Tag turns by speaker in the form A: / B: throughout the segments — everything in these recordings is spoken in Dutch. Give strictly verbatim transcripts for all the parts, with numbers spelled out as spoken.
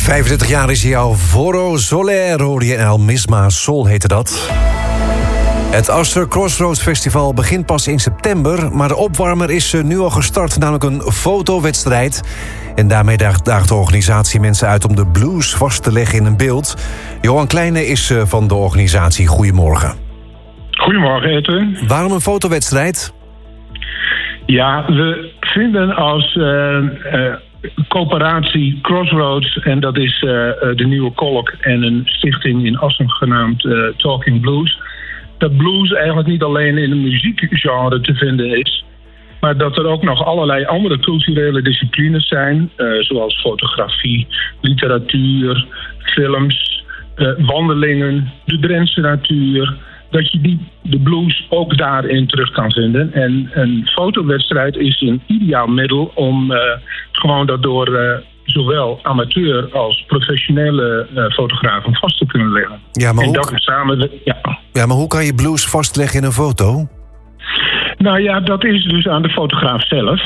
A: vijfendertig jaar is hij al. Foro Solero di El Misma Sol heette dat. Het Aster Crossroads Festival begint pas in september, maar de opwarmer is nu al gestart, namelijk een fotowedstrijd. En daarmee daagt, daagt de organisatie mensen uit om de blues vast te leggen in een beeld. Johan Kleine is van de organisatie. Goedemorgen.
B: Goedemorgen, Edwin.
A: Waarom een fotowedstrijd?
B: Ja, we vinden als uh, uh, coöperatie Crossroads, en dat is uh, de Nieuwe Kolk en een stichting in Assen genaamd uh, Talking Blues, dat blues eigenlijk niet alleen in een muziekgenre te vinden is, maar dat er ook nog allerlei andere culturele disciplines zijn, uh, zoals fotografie, literatuur, films, uh, wandelingen, de Drentse natuur, dat je die, de blues ook daarin terug kan vinden. En een fotowedstrijd is een ideaal middel om uh, gewoon dat door uh, zowel amateur als professionele uh, fotografen vast te kunnen leggen.
A: Ja, maar
B: en
A: hoe...
B: dat samen, ja.
A: ja, maar hoe kan je blues vastleggen in een foto?
B: Nou ja, dat is dus aan de fotograaf zelf.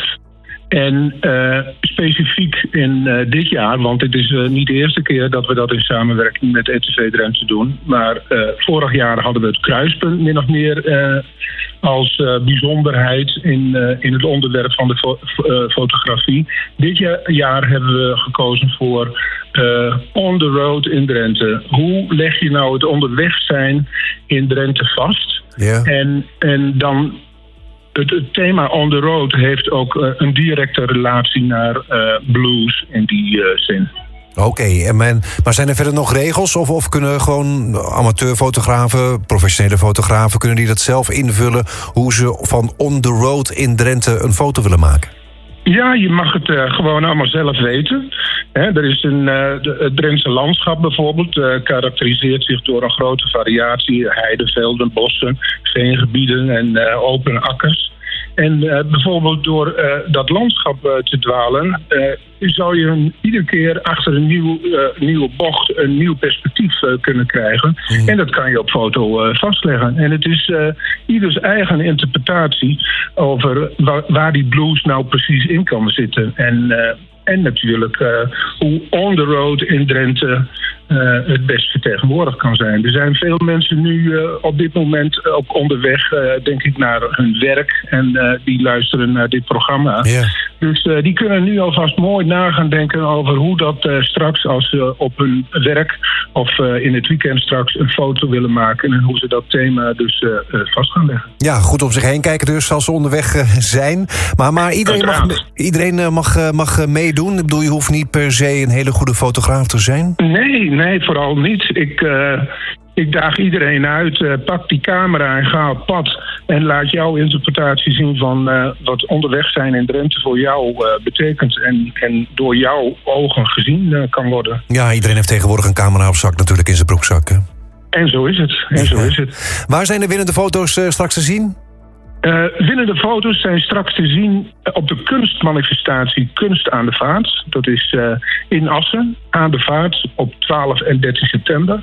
B: En uh, specifiek in uh, dit jaar, want het is uh, niet de eerste keer dat we dat in samenwerking met E T V Drenthe doen. Maar uh, vorig jaar hadden we het kruispunt min of meer uh, als uh, bijzonderheid in, uh, in het onderwerp van de fo- uh, fotografie. Dit jaar, jaar hebben we gekozen voor uh, On the Road in Drenthe. Hoe leg je nou het onderweg zijn in Drenthe vast?
A: Ja.
B: En, en dan... Het, het thema On the Road heeft ook uh, een directe relatie naar uh, blues in die uh, zin.
A: Oké, okay, en men, maar zijn er verder nog regels? Of, of kunnen gewoon amateurfotografen, professionele fotografen, kunnen die dat zelf invullen hoe ze van On the Road in Drenthe een foto willen maken?
B: Ja, je mag het uh, gewoon allemaal zelf weten. He, er is een, uh, de, het Drentse landschap bijvoorbeeld uh, karakteriseert zich door een grote variatie. Heidevelden, bossen, veengebieden en uh, open akkers. En uh, bijvoorbeeld door uh, dat landschap uh, te dwalen, uh, zou je een, iedere keer achter een nieuw, uh, nieuwe bocht een nieuw perspectief uh, kunnen krijgen. Mm. En dat kan je op foto uh, vastleggen. En het is uh, ieders eigen interpretatie over waar, waar die blues nou precies in kan zitten. En, uh, en natuurlijk uh, hoe on the road in Drenthe Uh, het best vertegenwoordigd kan zijn. Er zijn veel mensen nu uh, op dit moment ook onderweg, uh, denk ik, naar hun werk. En uh, die luisteren naar dit programma.
A: Yeah.
B: Dus uh, die kunnen nu alvast mooi na gaan denken over hoe dat uh, straks, als ze op hun werk of uh, in het weekend straks een foto willen maken. En hoe ze dat thema dus uh, uh, vast gaan leggen.
A: Ja, goed om zich heen kijken dus als ze onderweg uh, zijn. Maar, maar iedereen, mag, iedereen uh, mag, uh, mag uh, meedoen? Ik bedoel, je hoeft niet per se een hele goede fotograaf te zijn?
B: Nee, nee, vooral niet. Ik, uh, ik daag iedereen uit. Uh, pak die camera en ga op pad. En laat jouw interpretatie zien van uh, wat onderweg zijn in Drenthe voor jou uh, betekent. En, en door jouw ogen gezien uh, kan worden.
A: Ja, iedereen heeft tegenwoordig een camera op zak natuurlijk in zijn broekzak. Hè?
B: En zo is het. En zo is het.
A: Waar zijn de winnende foto's uh, straks te zien?
B: Uh, winnende foto's zijn straks te zien op de kunstmanifestatie Kunst aan de Vaart. Dat is uh, in Assen, aan de Vaart, op twaalf en dertien september.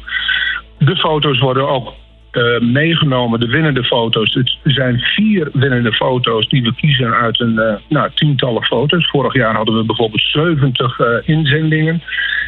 B: De foto's worden ook uh, meegenomen, de winnende foto's. Er zijn vier winnende foto's die we kiezen uit een uh, nou, tientallen foto's. Vorig jaar hadden we bijvoorbeeld zeventig uh, inzendingen.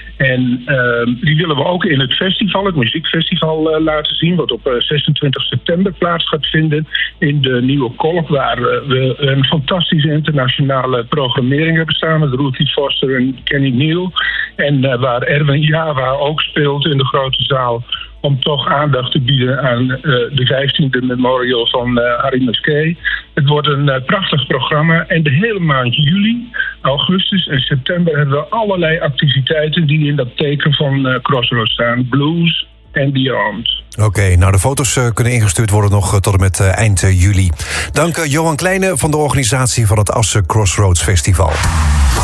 B: En uh, die willen we ook in het festival, het muziekfestival, uh, laten zien, wat op uh, zesentwintig september plaats gaat vinden in de Nieuwe Kolk, waar uh, we een fantastische internationale programmering hebben staan met Ruthie Foster en Kenny Neal. En uh, waar Erwin Java ook speelt in de grote zaal, om toch aandacht te bieden aan uh, de vijftiende memorial van uh, Harry Musquet. Het wordt een uh, prachtig programma. En de hele maand juli, augustus en september hebben we allerlei activiteiten die in dat teken van uh, Crossroads staan. Blues en beyond.
A: Oké, okay, nou de foto's uh, kunnen ingestuurd worden nog uh, tot en met uh, eind uh, juli. Dank uh, Johan Kleine van de organisatie van het Assen Crossroads Festival.